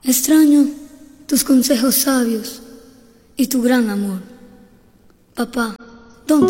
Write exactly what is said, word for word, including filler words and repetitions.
Extraño tus consejos sabios y tu gran amor. Papá,